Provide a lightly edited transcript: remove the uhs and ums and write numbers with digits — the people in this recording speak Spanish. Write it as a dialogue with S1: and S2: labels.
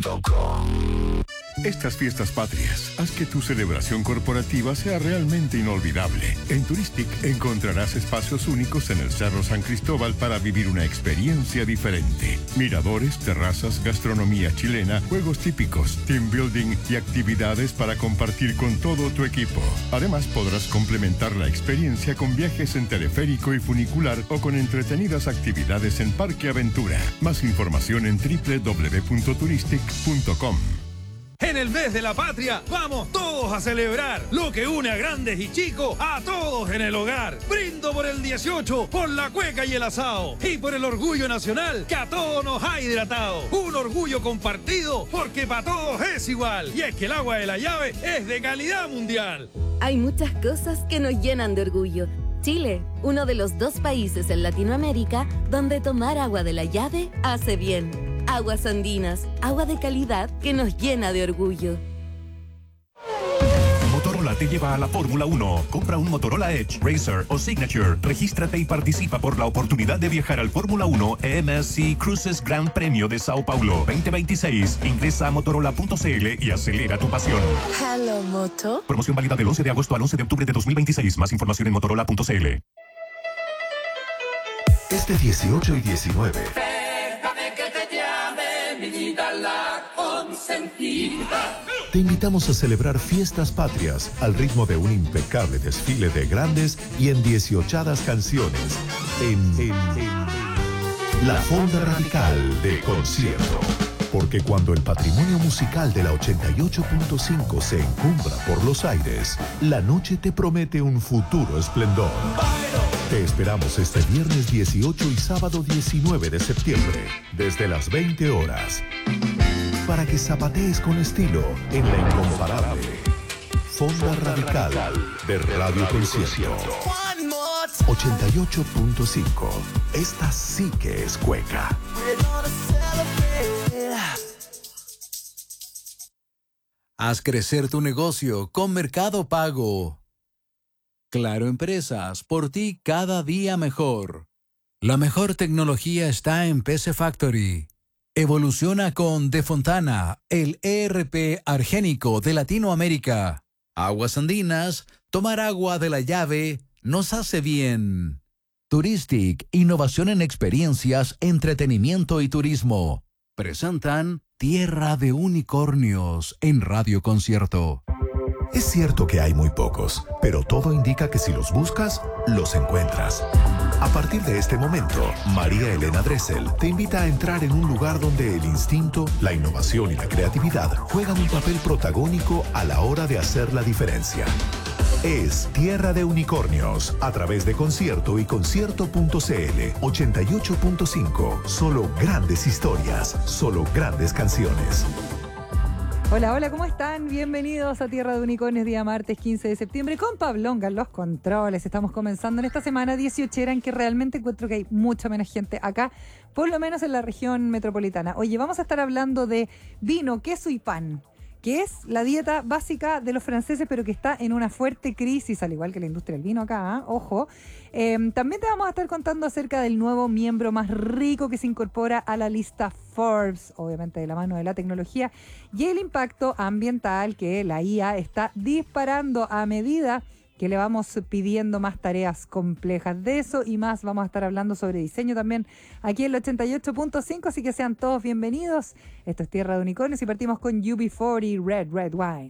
S1: Estas fiestas patrias, haz que tu celebración corporativa sea realmente inolvidable. En Turistic encontrarás espacios únicos en el Cerro San Cristóbal para vivir una experiencia diferente. Miradores, terrazas, gastronomía chilena, juegos típicos, team building y actividades para compartir con todo tu equipo. Además, podrás complementar la experiencia con viajes en teleférico y funicular o con entretenidas actividades en Parque Aventura. Más información en www.turistic.com.
S2: En el mes de la patria, vamos todos a celebrar lo que une a grandes y chicos, a todos en el hogar. Brindo por el 18, por la cueca y el asado, y por el orgullo nacional que a todos nos ha hidratado. Un orgullo compartido, porque para todos es igual. Y es que el agua de la llave es de calidad mundial.
S3: Hay muchas cosas que nos llenan de orgullo. Chile, uno de los 2 países en Latinoamérica donde tomar agua de la llave hace bien. Aguas Andinas, agua de calidad que nos llena de orgullo.
S4: Motorola te lleva a la Fórmula 1. Compra un Motorola Edge, Racer o Signature. Regístrate y participa por la oportunidad de viajar al Fórmula 1 MSC Cruises Gran Premio de Sao Paulo 2026. Ingresa a motorola.cl y acelera tu pasión.
S3: Hello, Moto.
S4: Promoción válida del 11 de agosto al 11 de octubre de 2026. Más información en motorola.cl.
S5: Este 18 y 19. Te invitamos a celebrar fiestas patrias al ritmo de un impecable desfile de grandes y en 18 canciones en la Fonda Radical de Concierto. Porque cuando el patrimonio musical de la 88.5 se encumbra por los aires, la noche te promete un futuro esplendor. Te esperamos este viernes 18 y sábado 19 de septiembre, desde las 20 horas, para que zapatees con estilo en la incomparable Fonda Radical de Radio Concierto. 88.5. Esta sí que es cueca.
S6: Haz crecer tu negocio con Mercado Pago. Claro Empresas, por ti cada día mejor. La mejor tecnología está en PC Factory. Evoluciona con De Fontana, el ERP argénico de Latinoamérica. Aguas Andinas, tomar agua de la llave nos hace bien. Turistic, innovación en experiencias, entretenimiento y turismo. Presentan Tierra de Unicornios en Radio Concierto.
S5: Es cierto que hay muy pocos, pero todo indica que si los buscas, los encuentras. A partir de este momento, María Elena Dressel te invita a entrar en un lugar donde el instinto, la innovación y la creatividad juegan un papel protagónico a la hora de hacer la diferencia. Es Tierra de Unicornios, a través de Concierto y Concierto.cl. 88.5. Solo grandes historias, solo grandes canciones.
S7: Hola, hola, ¿cómo están? Bienvenidos a Tierra de Unicornios, día martes 15 de septiembre, con Pablonga en los controles. Estamos comenzando en esta semana 18 en que realmente encuentro que hay mucha menos gente acá, por lo menos en la región metropolitana. Oye, vamos a estar hablando de vino, queso y pan, que es la dieta básica de los franceses, pero que está en una fuerte crisis, al igual que la industria del vino acá, ¿eh? Ojo. También te vamos a estar contando acerca del nuevo miembro más rico que se incorpora a la lista Forbes, obviamente de la mano de la tecnología, y el impacto ambiental que la IA está disparando a medida que le vamos pidiendo más tareas complejas. De eso y más vamos a estar hablando sobre diseño también aquí en el 88.5, así que sean todos bienvenidos. Esto es Tierra de Unicornios y partimos con UB40 Red Wine.